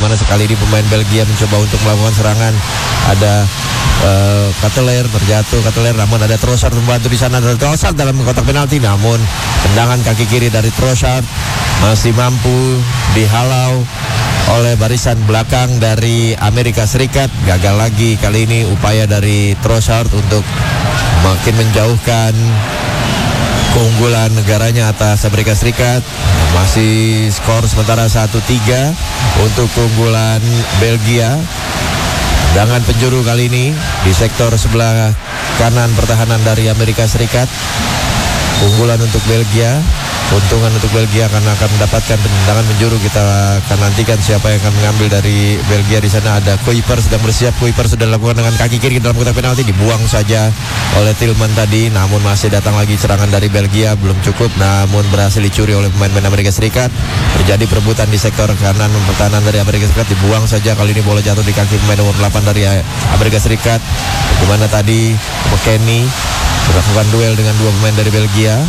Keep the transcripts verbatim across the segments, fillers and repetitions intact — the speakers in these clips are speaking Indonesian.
bagaimana sekali ini pemain Belgia mencoba untuk melakukan serangan. Ada uh, Kateler terjatuh, Kateler namun ada Trossard membantu di sana. Ada Trossard dalam kotak penalti, namun tendangan kaki kiri dari Trossard masih mampu dihalau oleh barisan belakang dari Amerika Serikat. Gagal lagi kali ini upaya dari Trossard untuk makin menjauhkan keunggulan negaranya atas Amerika Serikat. Masih skor sementara satu tiga untuk keunggulan Belgia. Tendangan penjuru kali ini di sektor sebelah kanan pertahanan dari Amerika Serikat. Unggulan untuk Belgia. Keuntungan untuk Belgia karena akan mendapatkan tendangan penjuru. Kita akan nantikan siapa yang akan mengambil dari Belgia. Di sana ada Kuiper sedang bersiap. Kuiper sudah lakukan dengan kaki kiri dalam kotak penalti, dibuang saja oleh Tillman tadi. Namun masih datang lagi serangan dari Belgia, belum cukup, namun berhasil dicuri oleh pemain-pemain Amerika Serikat. Terjadi perebutan di sektor kanan pertahanan dari Amerika Serikat, dibuang saja. Kali ini bola jatuh di kaki pemain nomor delapan dari Amerika Serikat. Bagaimana tadi McKennie melakukan duel dengan dua pemain dari Belgia,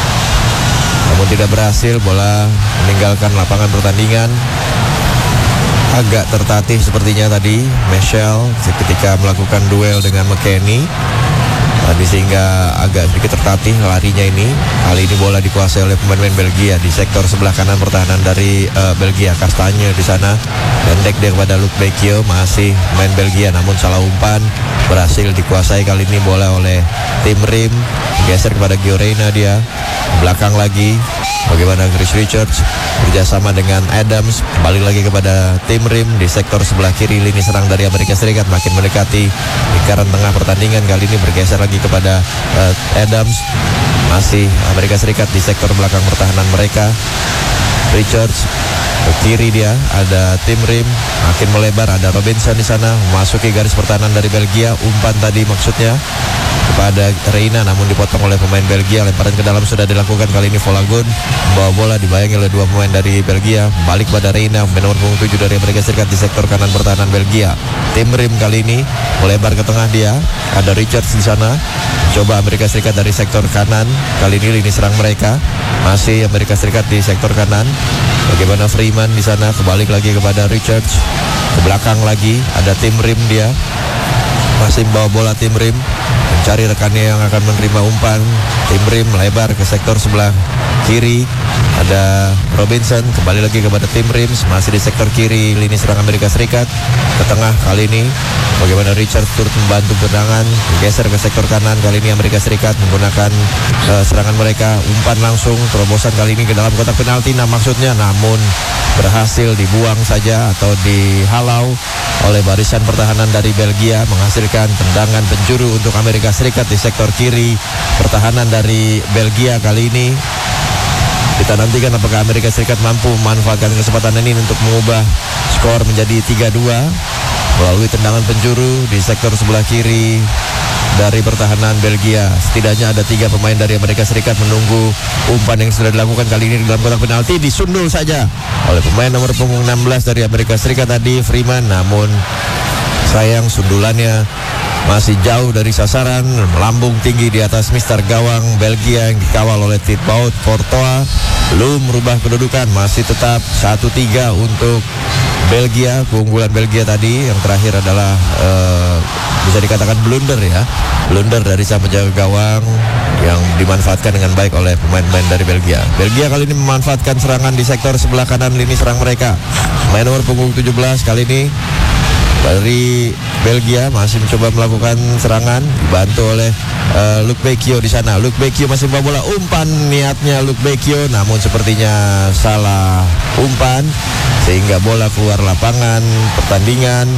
namun tidak berhasil. Bola meninggalkan lapangan pertandingan. Agak tertatih sepertinya tadi Michel ketika melakukan duel dengan McKennie tadi, sehingga agak sedikit tertatih larinya ini. Kali ini bola dikuasai oleh pemain-pemain Belgia di sektor sebelah kanan pertahanan dari uh, Belgia. Kastanye di sana, pendek dia kepada Luc Becchio, masih main Belgia, namun salah umpan, berhasil dikuasai kali ini bola oleh tim Rim. Geser kepada Gio Reyna, dia belakang lagi. Bagaimana Chris Richards bekerjasama dengan Adams, kembali lagi kepada tim Rim di sektor sebelah kiri. Lini serang dari Amerika Serikat makin mendekati lingkaran tengah pertandingan. Kali ini bergeser lagi kepada uh, Adams. Masih Amerika Serikat di sektor belakang pertahanan mereka. Richards ke kiri, dia ada tim Rim makin melebar. Ada Robinson di sana memasuki garis pertahanan dari Belgia. Umpan tadi maksudnya kepada Reina, namun dipotong oleh pemain Belgia. Lemparan ke dalam sudah dilakukan. Kali ini Volagun membawa bola, dibayangi oleh dua pemain dari Belgia. Balik pada Reina, pemain nomor punggung tujuh dari Amerika Serikat di sektor kanan pertahanan Belgia. Tim Rim kali ini melebar ke tengah, dia ada Richards di sana. Coba Amerika Serikat dari sektor kanan. Kali ini lini serang mereka masih Amerika Serikat di sektor kanan. Bagaimana Freeman di sana, kebalik lagi kepada Richards. Ke belakang lagi ada tim Rim, dia masih membawa bola tim Rim, mencari rekannya yang akan menerima umpan. Tim Rim melebar ke sektor sebelah kiri. Ada Robinson, kembali lagi kepada tim Rim, masih di sektor kiri lini serang Amerika Serikat. Ke tengah kali ini bagaimana Richard turut membantu tendangan, geser ke sektor kanan. Kali ini Amerika Serikat menggunakan uh, serangan mereka. Umpan langsung, terobosan kali ini ke dalam kotak penalti, nah maksudnya, namun berhasil dibuang saja atau dihalau oleh barisan pertahanan dari Belgia, menghasilkan tendangan penjuru untuk Amerika Serikat di sektor kiri pertahanan dari Belgia. Kali ini kita nantikan apakah Amerika Serikat mampu memanfaatkan kesempatan ini untuk mengubah skor menjadi tiga dua melalui tendangan penjuru di sektor sebelah kiri dari pertahanan Belgia. Setidaknya ada tiga pemain dari Amerika Serikat menunggu umpan yang sudah dilakukan kali ini di dalam kotak penalti. Disundul saja oleh pemain nomor punggung enam belas dari Amerika Serikat tadi, Freeman, namun sayang sundulannya masih jauh dari sasaran, melambung tinggi di atas mister gawang Belgia yang dikawal oleh Thibaut Courtois. Belum merubah kedudukan, masih tetap satu tiga untuk Belgia. Keunggulan Belgia tadi yang terakhir adalah uh, bisa dikatakan blunder ya, blunder dari sang penjaga gawang yang dimanfaatkan dengan baik oleh pemain-pemain dari Belgia. Belgia kali ini memanfaatkan serangan di sektor sebelah kanan lini serang mereka. Pemain nomor punggung tujuh belas kali ini dari Belgia masih mencoba melakukan serangan, dibantu oleh uh, Luc Becchio di sana. Luc Becchio masih membawa bola, umpan niatnya Luc Becchio, namun sepertinya salah umpan sehingga bola keluar lapangan pertandingan.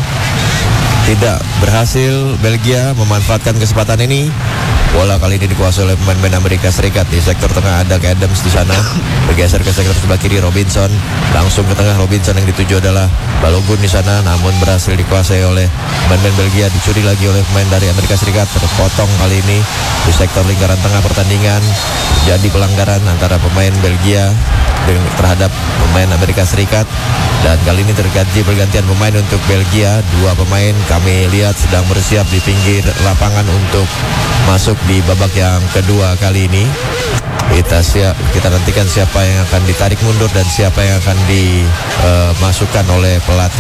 Tidak berhasil Belgia memanfaatkan kesempatan ini. Bola kali ini dikuasai oleh pemain-pemain Amerika Serikat. Di sektor tengah ada Adams di sana, bergeser ke sektor sebelah kiri Robinson, langsung ke tengah Robinson, yang dituju adalah Balogun di sana, namun berhasil dikuasai oleh pemain-pemain Belgia. Dicuri lagi oleh pemain dari Amerika Serikat, terpotong kali ini di sektor lingkaran tengah pertandingan. Jadi pelanggaran antara pemain Belgia terhadap pemain Amerika Serikat, dan kali ini terjadi pergantian pemain untuk Belgia. Dua pemain kami lihat sedang bersiap di pinggir lapangan untuk masuk di babak yang kedua kali ini. Kita siap, kita nantikan siapa yang akan ditarik mundur dan siapa yang akan dimasukkan uh, oleh pelatih